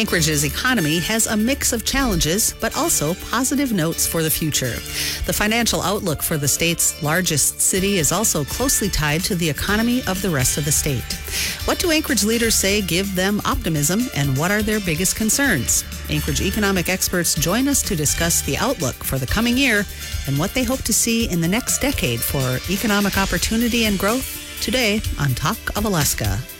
Anchorage's economy has a mix of challenges, but also positive notes for the future. The financial outlook for the state's largest city is also closely tied to the economy of the rest of the state. What do Anchorage leaders say give them optimism, and what are their biggest concerns? Anchorage economic experts join us to discuss the outlook for the coming year and what they hope to see in the next decade for economic opportunity and growth today on Talk of Alaska.